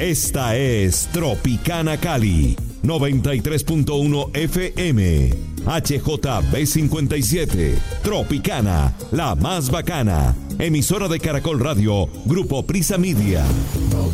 Esta es Tropicana Cali, 93.1 FM, HJB57, Tropicana, la más bacana, emisora de Caracol Radio, Grupo Prisa Media.